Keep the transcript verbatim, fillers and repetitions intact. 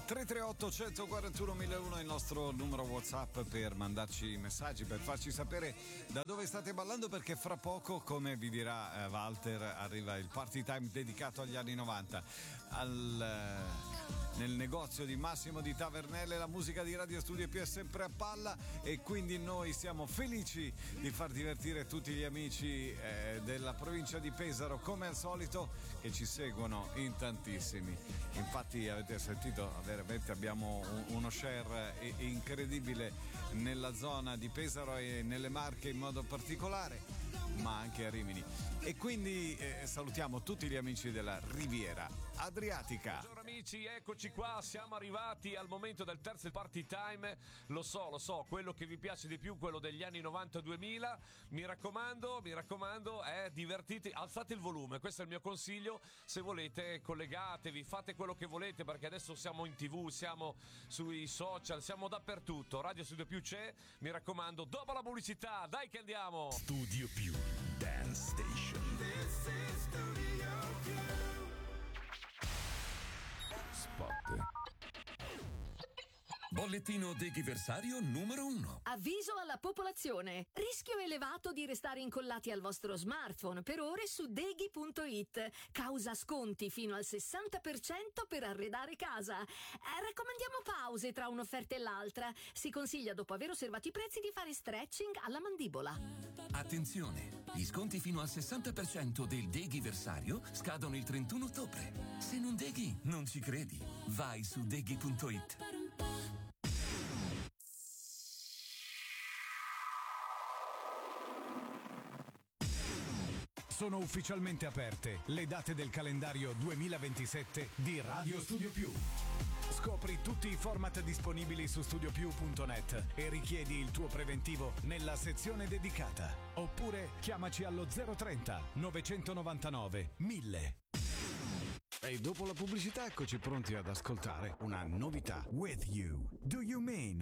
tre tre otto uno quattro uno mille uno è il nostro numero WhatsApp per mandarci messaggi, per farci sapere da dove state ballando, perché fra poco, come vi dirà eh, Walter, arriva il party time dedicato agli anni novanta. Al, eh, nel negozio di Massimo di Tavernelle la musica di Radio Studio Più è sempre a palla, e quindi noi siamo felici di far divertire tutti gli amici eh, della provincia di Pesaro, come al solito, che ci seguono in tantissimi. Infatti avete sentito, veramente abbiamo uno share incredibile nella zona di Pesaro e nelle Marche in modo particolare, ma anche a Rimini. E quindi eh, salutiamo tutti gli amici della Riviera Adriatica. Buongiorno amici, eccoci qua, siamo arrivati al momento del terzo party time. Lo so, lo so, quello che vi piace di più, quello degli anni novanta duemila. Mi raccomando, mi raccomando, eh, divertite, alzate il volume, questo è il mio consiglio. Se volete collegatevi, fate quello che volete, perché adesso siamo in tv, siamo sui social, siamo dappertutto. Radio Studio Più c'è, mi raccomando, dopo la pubblicità, dai che andiamo. Studio Più Dance Station. This is Studio Più. Spot. Bollettino deghiversario numero uno. Avviso alla popolazione. Rischio elevato di restare incollati al vostro smartphone per ore su deghi punto it. Causa sconti fino al sessanta per cento per arredare casa. Eh, raccomandiamo pause tra un'offerta e l'altra. Si consiglia, dopo aver osservato i prezzi, di fare stretching alla mandibola. Attenzione! Gli sconti fino al sessanta per cento del deghiversario scadono il trentuno ottobre. Se non deghi, non ci credi. Vai su deghi punto it. Sono ufficialmente aperte le date del calendario duemilaventisette di Radio Studio Più. Scopri tutti i format disponibili su studio più punto net e richiedi il tuo preventivo nella sezione dedicata. Oppure chiamaci allo zero trenta novecentonovantanove mille. E dopo la pubblicità eccoci pronti ad ascoltare una novità. With You, Do You Mean?